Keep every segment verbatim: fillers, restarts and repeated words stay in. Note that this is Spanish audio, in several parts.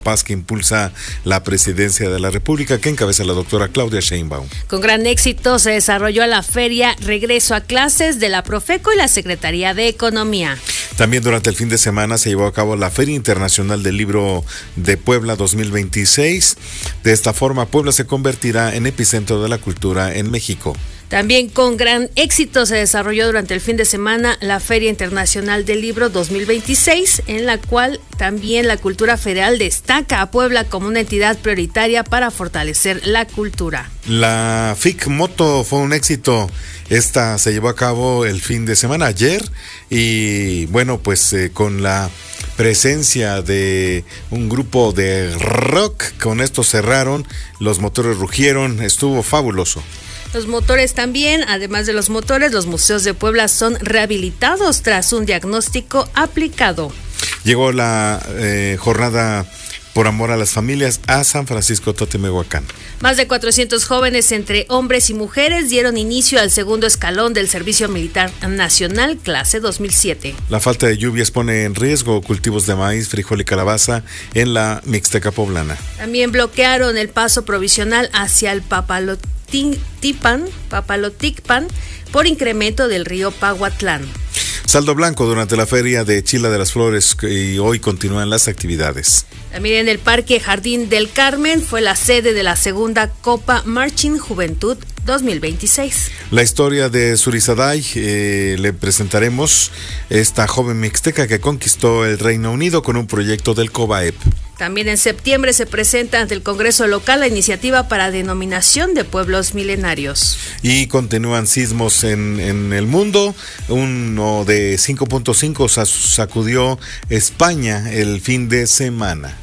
Paz que impulsa la presidencia de la República, que encabeza la doctora Claudia Sheinbaum. Con gran éxito se desarrolló la feria Regreso a Clases de la Profeco y la Secretaría de Economía. También durante el fin de semana se llevó a cabo la Feria Internacional del Libro de Puebla dos mil veintiséis. De esta forma, Puebla se convertirá en epicentro de la cultura en México. También con gran éxito se desarrolló durante el fin de semana la Feria Internacional del Libro dos mil veintiséis, en la cual también la cultura federal destaca a Puebla como una entidad prioritaria para fortalecer la cultura. La F I C Moto fue un éxito. Esta se llevó a cabo el fin de semana, ayer, y bueno, pues eh, con la presencia de un grupo de rock, con esto cerraron, los motores rugieron, estuvo fabuloso. Los motores también, además de los motores, los museos de Puebla son rehabilitados tras un diagnóstico aplicado. Llegó la eh, jornada por amor a las familias a San Francisco Totemehuacán. Más de cuatrocientos jóvenes entre hombres y mujeres dieron inicio al segundo escalón del Servicio Militar Nacional, clase dos mil siete. La falta de lluvias pone en riesgo cultivos de maíz, frijol y calabaza en la Mixteca poblana. También bloquearon el paso provisional hacia el Papaloticpan, Papaloticpan por incremento del río Pahuatlán. Saldo blanco durante la feria de Chila de las Flores, y hoy continúan las actividades. También en el Parque Jardín del Carmen fue la sede de la segunda Copa Marching Juventud dos mil veintiséis. La historia de Surizaday, eh, le presentaremos esta joven mixteca que conquistó el Reino Unido con un proyecto del COBAEP. También en septiembre se presenta ante el Congreso local la iniciativa para denominación de pueblos milenarios. Y continúan sismos en, en el mundo. Uno de cinco punto cinco sacudió España el fin de semana.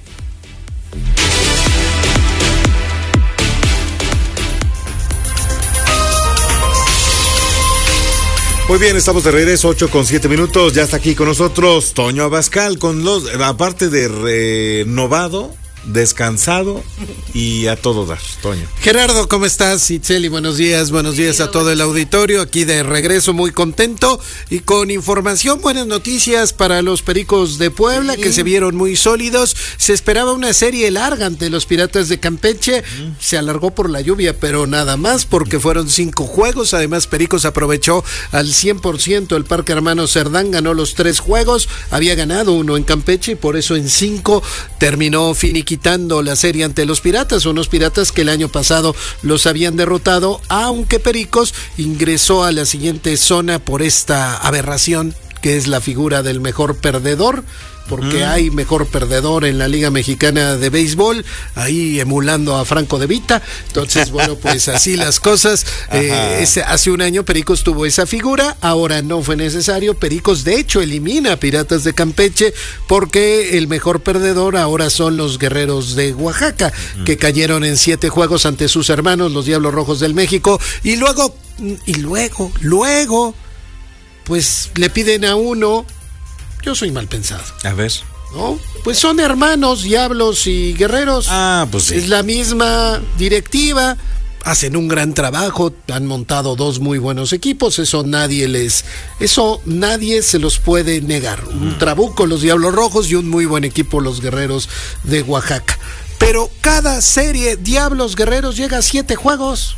Muy bien, estamos de regreso, ocho con siete minutos, ya está aquí con nosotros Toño Abascal, con los, aparte de renovado, descansado y a todo dar. Toño. Gerardo, ¿cómo estás? Itzeli, buenos días, buenos días a todo el auditorio, aquí de regreso muy contento y con información, buenas noticias para los Pericos de Puebla, que se vieron muy sólidos. Se esperaba una serie larga ante los Piratas de Campeche, se alargó por la lluvia, pero nada más, porque fueron cinco juegos. Además, Pericos aprovechó al cien por ciento el Parque Hermano Cerdán, ganó los tres juegos, había ganado uno en Campeche y por eso en cinco terminó finiquitando quitando la serie ante los Piratas, unos Piratas que el año pasado los habían derrotado, aunque Pericos ingresó a la siguiente zona por esta aberración que es la figura del mejor perdedor, porque mm. hay mejor perdedor en la Liga Mexicana de Béisbol, ahí emulando a Franco de Vita. Entonces, bueno, pues así las cosas. Eh, ese, hace un año Pericos tuvo esa figura, ahora no fue necesario. Pericos, de hecho, elimina a Piratas de Campeche, porque el mejor perdedor ahora son los Guerreros de Oaxaca, mm. que cayeron en siete juegos ante sus hermanos, los Diablos Rojos del México, y luego, y luego, luego, pues le piden a uno. Yo soy mal pensado. A ver. ¿No? Pues son hermanos, Diablos y Guerreros. Ah, pues sí. Es la misma directiva. Hacen un gran trabajo. Han montado dos muy buenos equipos. Eso nadie les. Eso nadie se los puede negar. Mm. Un trabuco, los Diablos Rojos, y un muy buen equipo, los Guerreros de Oaxaca. Pero cada serie, Diablos Guerreros, llega a siete juegos.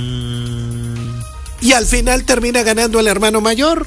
Mm. Y al final termina ganando el hermano mayor.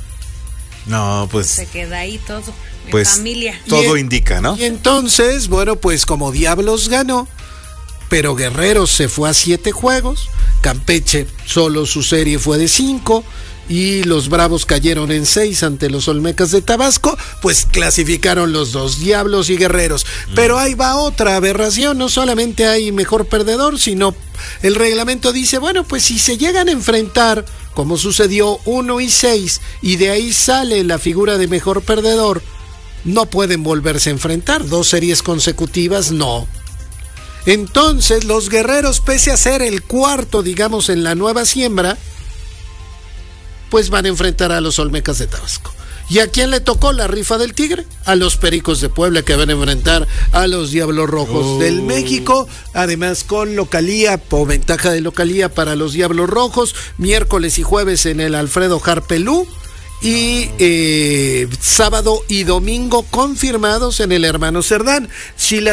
No, pues se queda ahí todo, en pues, familia. Todo y, indica, ¿no? Y entonces, bueno, pues como Diablos ganó, pero Guerreros se fue a siete juegos, Campeche solo su serie fue de cinco, y los Bravos cayeron en seis ante los Olmecas de Tabasco, pues clasificaron los dos, Diablos y Guerreros. Mm. Pero ahí va otra aberración, no solamente hay mejor perdedor, sino el reglamento dice, bueno, pues si se llegan a enfrentar, como sucedió uno y seis, y de ahí sale la figura de mejor perdedor, no pueden volverse a enfrentar, dos series consecutivas, no. Entonces los Guerreros, pese a ser el cuarto, digamos, en la nueva siembra, pues van a enfrentar a los Olmecas de Tabasco. ¿Y a quién le tocó la rifa del tigre? A los Pericos de Puebla, que van a enfrentar a los Diablos Rojos oh. del México, además con localía o ventaja de localía para los Diablos Rojos, miércoles y jueves en el Alfredo Harpelú, y eh, sábado y domingo confirmados en el Hermano Cerdán. Si la